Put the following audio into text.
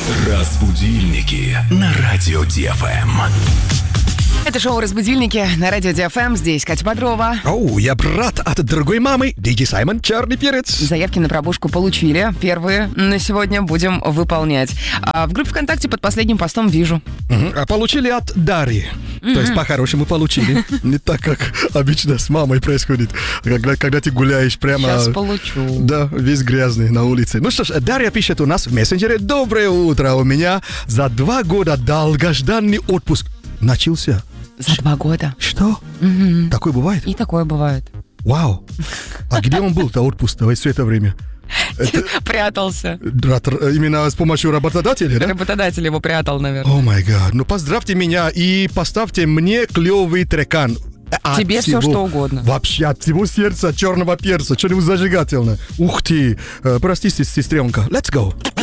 Разбудильники на радио ДФМ. Это шоу «Разбудильники» на радио ДФМ. Здесь Катя Бодрова. Я брат от другой мамы, Диджей Саймон, черный перец. Заявки на пробужку получили. Первые на сегодня будем выполнять. А в группе ВКонтакте под последним постом вижу. А получили от Дарьи. То есть по-хорошему получили. Не так, как обычно с мамой происходит. Когда ты гуляешь прямо... Сейчас получу. Да, весь грязный на улице. Ну что ж, Дарья пишет у нас в мессенджере: доброе утро, у меня за 2 года долгожданный отпуск начался. За 2 года. Что? Такое бывает? И такое бывает. Вау. А где он был-то отпуск-то все это время? Прятался. Именно с помощью работодателя, да? Работодатель его прятал, наверное. О май гад. Ну поздравьте меня и поставьте мне клевый трекан. Тебе все что угодно. Вообще от всего сердца черного перца. Что-нибудь зажигательное. Ух ты. Прости, сестренка. Let's go.